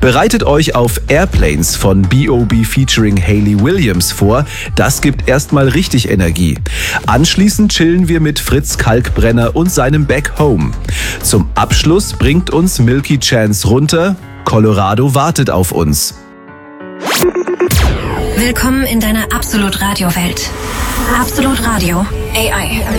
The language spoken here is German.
Bereitet euch auf Airplanes von B.O.B. featuring Hayley Williams vor. Das gibt erstmal richtig Energie. Anschließend chillen wir mit Fritz Kalkbrenner und seinem Back Home. Zum Abschluss bringt uns Milky Chance runter. Colorado wartet auf uns. Willkommen in deiner Absolut Radio Welt. Absolut Radio AI.